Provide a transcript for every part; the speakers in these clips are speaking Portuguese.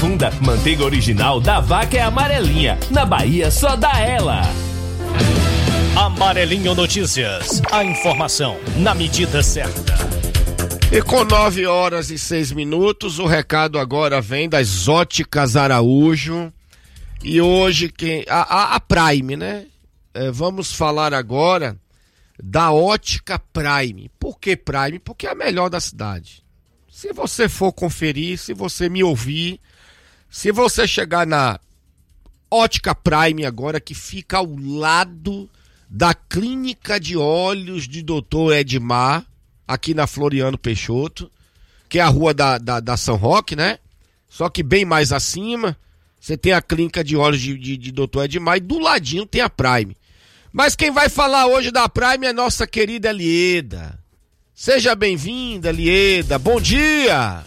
profunda. Manteiga original da vaca é amarelinha. Na Bahia só dá ela. Amarelinho Notícias. A informação na medida certa. E com 9h06, o recado agora vem das Óticas Araújo. E hoje a Prime, né? Vamos falar agora da Ótica Prime. Por que Prime? Porque é a melhor da cidade. Se você for conferir, se você me ouvir, se você chegar na Ótica Prime agora, que fica ao lado da Clínica de Olhos de Dr. Edmar, aqui na Floriano Peixoto, que é a rua da São Roque, né? Só que bem mais acima, você tem a Clínica de Olhos de Dr. Edmar e do ladinho tem a Prime. Mas quem vai falar hoje da Prime é nossa querida Elieda. Seja bem-vinda, Elieda. Bom dia!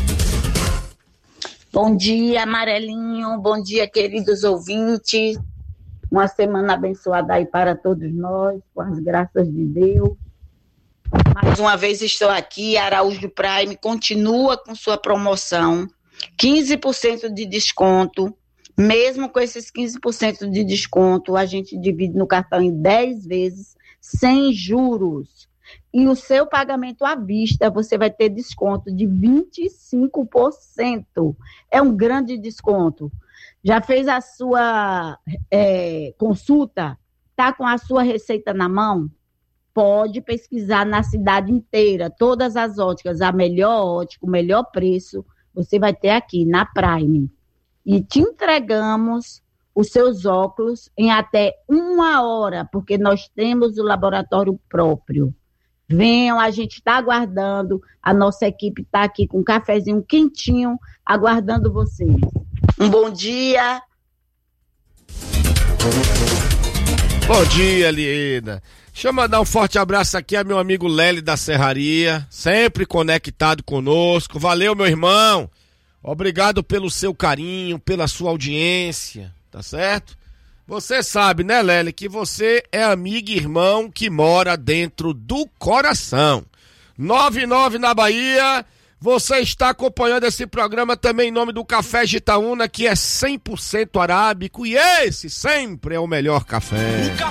Bom dia, Amarelinho. Bom dia, queridos ouvintes. Uma semana abençoada aí para todos nós, com as graças de Deus. Mais uma vez estou aqui, Araújo Prime continua com sua promoção, 15% de desconto. Mesmo com esses 15% de desconto, a gente divide no cartão em 10 vezes, sem juros. E o seu pagamento à vista, você vai ter desconto de 25%. É um grande desconto. Já fez a sua consulta? Está com a sua receita na mão? Pode pesquisar na cidade inteira, todas as óticas, a melhor ótica, o melhor preço, você vai ter aqui na Prime. E te entregamos os seus óculos em até 1 hora, porque nós temos o laboratório próprio. Venham, a gente está aguardando, a nossa equipe está aqui com um cafezinho quentinho, aguardando vocês. Um bom dia. Bom dia, Elieda. Deixa eu mandar um forte abraço aqui a meu amigo Lely da Serraria, sempre conectado conosco. Valeu, meu irmão. Obrigado pelo seu carinho, pela sua audiência, tá certo? Você sabe, né, Lely, que você é amigo e irmão que mora dentro do coração. 99 na Bahia. Você está acompanhando esse programa também em nome do Café Gitaúna, que é 100% arábico, e esse sempre é o melhor café.